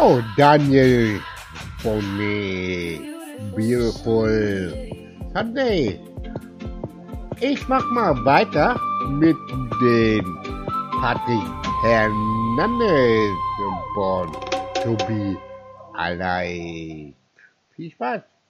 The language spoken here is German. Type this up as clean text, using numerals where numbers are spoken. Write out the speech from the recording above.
Oh, Daniel von Beautiful Sunday. Ich mach mal weiter mit dem Patrick Hernandez von To Be Alive. Viel Spaß!